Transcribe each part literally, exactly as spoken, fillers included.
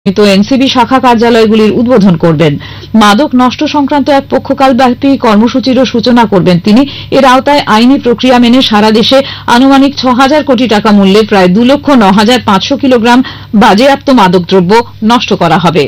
NCB শাখা কার্যালয়গুলির উদ্বোধন করবেন। মাদক নষ্ট সংক্রান্ত এক পক্ষকালব্যাপী কর্মসূচিরও সূচনা করবেন তিনি। এর আওতায় আইনি প্রক্রিয়া মেনে সারা দেশে আনুমানিক ছ হাজার কোটি টাকা মূল্যের প্রায় দু লক্ষ ন হাজার পাঁচশো কিলোগ্রাম বাজেয়াপ্ত মাদকদ্রব্য নষ্ট করা হবে।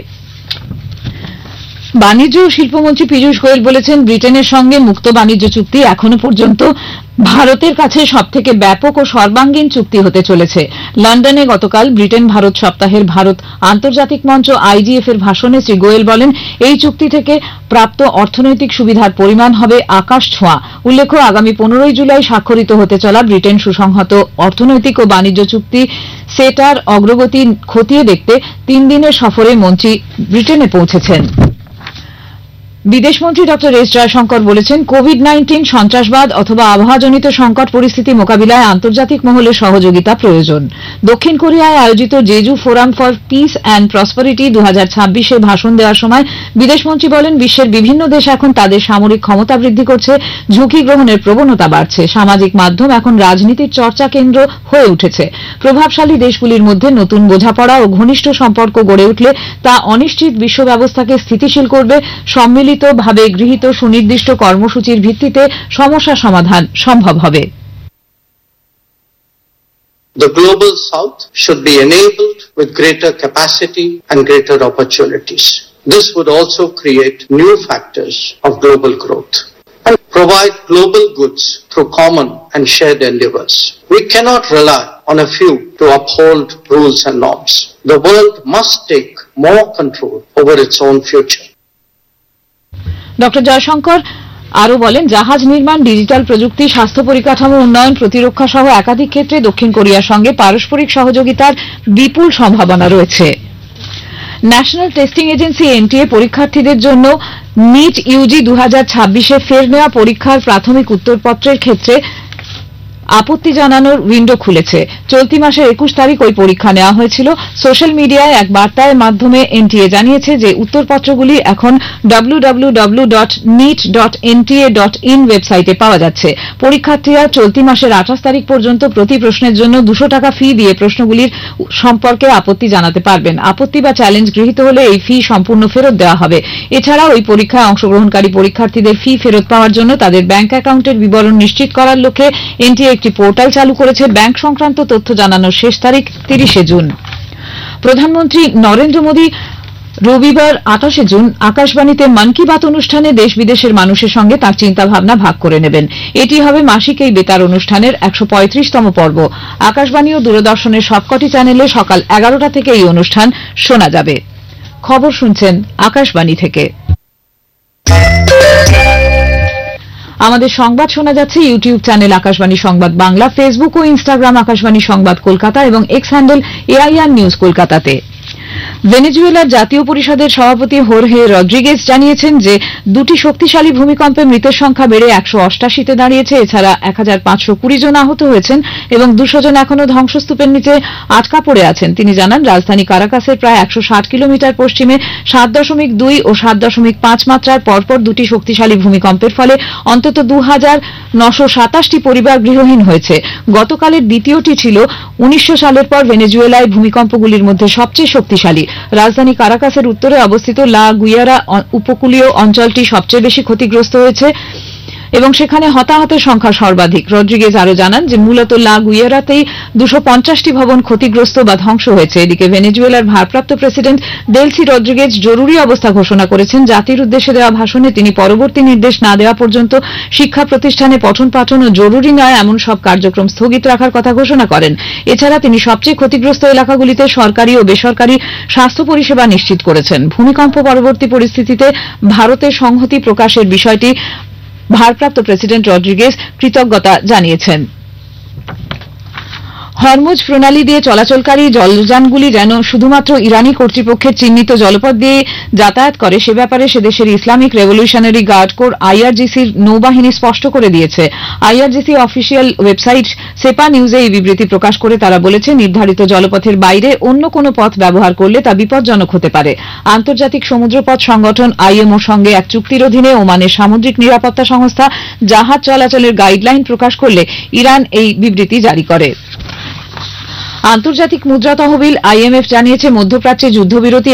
বাণিজ্য ও শিল্পমন্ত্রী পীযূষ গোয়েল বলেছেন, ব্রিটেনের সঙ্গে মুক্ত বাণিজ্য চুক্তি এখনো পর্যন্ত ভারতের কাছে সবথেকে ব্যাপক ও সর্বাঙ্গীন চুক্তি হতে চলেছে। লন্ডনে গতকাল ব্রিটেন ভারত সপ্তাহের ভারত আন্তর্জাতিক মঞ্চ আইজিএফ এর ভাষণে শ্রী গোয়েল বলেন, এই চুক্তি থেকে প্রাপ্ত অর্থনৈতিক সুবিধার পরিমাণ হবে আকাশ ছোঁয়া। উল্লেখ্য, আগামী পনেরোই জুলাই স্বাক্ষরিত হতে চলা ব্রিটেন সুসংহত অর্থনৈতিক ও বাণিজ্য চুক্তি সেটার অগ্রগতি খতিয়ে দেখতে তিন দিনের সফরে মন্ত্রী ব্রিটেনে পৌঁছেছেন। বিদেশমন্ত্রী ডক্টর এস জয়শঙ্কর বলেছেন, কোভিড নাইন্টিন, সন্ত্রাসবাদ অথবা আবহাওয়াজনিত সংকট পরিস্থিতি মোকাবিলায় আন্তর্জাতিক মহলে সহযোগিতা প্রয়োজন। দক্ষিণ কোরিয়ায় আয়োজিত Jeju forum for piece and prosperity দু হাজার ছাব্বিশে ভাষণ দেওয়ার সময় বিদেশমন্ত্রী বলেন, বিশ্বের বিভিন্ন দেশ এখন তাদের সামরিক ক্ষমতা বৃদ্ধি করছে, ঝুঁকি গ্রহণের প্রবণতা বাড়ছে। সামাজিক মাধ্যম এখন রাজনীতির চর্চা কেন্দ্র হয়ে উঠেছে। প্রভাবশালী দেশগুলির মধ্যে নতুন বোঝাপড়া ও ঘনিষ্ঠ সম্পর্ক গড়ে উঠলে তা অনিশ্চিত বিশ্ব ব্যবস্থাকে স্থিতিশীল করবে। সম্মিলিত ভাবে গৃহীত সুনির্দিষ্ট কর্মসূচির ভিত্তিতে সমস্যা সমাধান সম্ভব হবে। The global south should be enabled with greater capacity and greater opportunities. This would also create new factors of global growth and provide global goods through common and shared endeavors. We cannot rely on a few to uphold rules and norms. The world must take more control over its own future. Doctor Jaishankar আরও বলেন, জাহাজ নির্মাণ, digital প্রযুক্তি, স্বাস্থ্য পরিকাঠামো উন্নয়ন, প্রতিরক্ষা সহ একাধিক ক্ষেত্রে দক্ষিণ কোরিয়ার সঙ্গে পারস্পরিক সহযোগিতার বিপুল সম্ভাবনা রয়েছে। ন্যাশনাল টেস্টিং এজেন্সি এনটিএ পরীক্ষার্থীদের জন্য নিট ইউজি দু হাজার ছাব্বিশে ফের নেওয়া পরীক্ষার প্রাথমিক উত্তরপত্রের ক্ষেত্রে আপত্তি জানানোর উইন্ডো খুলেছে। চলতি মাসের একুশ তারিখ ওই পরীক্ষা নেওয়া হয়েছিল। সোশ্যাল মিডিয়ায় এক বার্তার মাধ্যমে এনটিএ জানিয়েছে যে উত্তরপত্রগুলি এখন W W W dot NEET dot NTA dot in ওয়েবসাইটে পাওয়া যাচ্ছে। পরীক্ষার্থীরা চলতি মাসের আঠাশ তারিখ পর্যন্ত প্রতি প্রশ্নের জন্য দুশো টাকা ফি দিয়ে প্রশ্নগুলির সম্পর্কে আপত্তি জানাতে পারবেন। আপত্তি বা চ্যালেঞ্জ গৃহীত হলে এই ফি সম্পূর্ণ ফেরত দেওয়া হবে। এছাড়া ওই পরীক্ষায় অংশগ্রহণকারী পরীক্ষার্থীদের ফি ফেরত পাওয়ার জন্য তাদের ব্যাংক অ্যাকাউন্টের বিবরণ নিশ্চিত করার লক্ষ্যে এনটিএ একটি পোর্টাল চালু করেছে। ব্যাংক সংক্রান্ত তথ্য জানানোর শেষ তারিখ তিরিশে জুন। প্রধানমন্ত্রী নরেন্দ্র মোদী রবিবার আঠাশে জুন আকাশবাণীতে মন কি বাত অনুষ্ঠানে দেশ বিদেশের মানুষের সঙ্গে তাঁর চিন্তাভাবনা ভাগ করে নেবেন। এটি হবে মাসিক এই বেতার অনুষ্ঠানের একশো পঁয়ত্রিশতম পর্ব। আকাশবাণী ও দূরদর্শনের সবকটি চ্যানেলে সকাল এগারোটা থেকে এই অনুষ্ঠান শোনা যাবে। খবর শুনছেন আকাশবাণী থেকে। আমাদের সংবাদ শোনা যাচ্ছে ইউটিউব চ্যানেল আকাশবাণী সংবাদ বাংলা, ফেসবুক ও ইনস্টাগ্রাম আকাশবাণী সংবাদ কলকাতা এবং এক্স হ্যান্ডেল এআইআর নিউজ কলকাতাতে। ভেনেজুয়েলার জাতীয় পরিষদের সভাপতি হোর্হে রদ্রিগেজ জানিয়েছেন যে দুটি শক্তিশালী ভূমিকম্পে মৃতের সংখ্যা বেড়ে একশো অষ্টাশিতে দাঁড়িয়েছে। এছাড়া এক হাজার পাঁচশো কুড়ি জন আহত হয়েছেন এবং দুশো জন এখনও ধ্বংসস্তূপের নিচে আটকা পড়ে আছেন। তিনি জানান, রাজধানী কারাকাসের প্রায় একশো ষাট কিলোমিটার পশ্চিমে সাত দশমিক দুই ও সাত দশমিক পাঁচ মাত্রার পরপর দুটি শক্তিশালী ভূমিকম্পের ফলে অন্তত দু হাজার নশো সাতাশটি পরিবার গৃহহীন হয়েছে। গতকালের দ্বিতীয়টি ছিল উনিশশো সালের পর ভেনেজুয়েলায় ভূমিকম্পগুলির মধ্যে সবচেয়ে শক্তিশালী। রাজধানী কারাকাসের উত্তরে অবস্থিত লা গুইয়ারা উপকূলীয় অঞ্চলটি সবচেয়ে বেশি ক্ষতিগ্রস্ত হয়েছে এবং সেখানে হতাহতের সংখ্যা সর্বাধিক। রদ্রিগেজ আরও জানান যে মূলত লা গুইয়ারাতেই দুশো পঞ্চাশটি ভবন ক্ষতিগ্রস্ত বা ধ্বংস হয়েছে। এদিকে ভেনেজুয়েলার ভারপ্রাপ্ত প্রেসিডেন্ট ডেলসি রদ্রিগেজ জরুরি অবস্থা ঘোষণা করেছেন। জাতির উদ্দেশ্যে দেওয়া ভাষণে তিনি পরবর্তী নির্দেশ না দেওয়া পর্যন্ত শিক্ষা প্রতিষ্ঠানে পঠন পাঠন ও জরুরি নয় এমন সব কার্যক্রম স্থগিত রাখার কথা ঘোষণা করেন। এছাড়া তিনি সবচেয়ে ক্ষতিগ্রস্ত এলাকাগুলিতে সরকারি ও বেসরকারি স্বাস্থ্য পরিষেবা নিশ্চিত করেছেন। ভূমিকম্প পরবর্তী পরিস্থিতিতে ভারতের সংহতি প্রকাশের বিষয়টি ভারপ্রাপ্ত প্রেসিডেন্ট রদ্রিগেজ কৃতজ্ঞতা জানিয়েছেন। হরমুজ প্রণালী দিয়ে চলাচলকারী জলযানগুলি যেন শুধুমাত্র ইরানি কর্তৃপক্ষের চিহ্নিত জলপথ দিয়ে যাতায়াত করে সে ব্যাপারে সে দেশের ইসলামিক রেভলিউশনারি গার্ড কোর আইআরজিসির নৌবাহিনী স্পষ্ট করে দিয়েছে। আইআরজিসি অফিসিয়াল ওয়েবসাইট সেপা নিউজে এই বিবৃতি প্রকাশ করে তারা বলেছে, নির্ধারিত জলপথের বাইরে অন্য কোনো পথ ব্যবহার করলে তা বিপজ্জনক হতে পারে। আন্তর্জাতিক সমুদ্রপথ সংগঠন আইএমওর সঙ্গে এক চুক্তির অধীনে ওমানের সামুদ্রিক নিরাপত্তা সংস্থা জাহাজ চলাচলের গাইডলাইন প্রকাশ করলে ইরান এই বিবৃতি জারি করে। আন্তর্জাতিক মুদ্রা তহবিল আইএমএফ জানিয়েছে মধ্যপ্রাচ্যে যুদ্ধবিরতি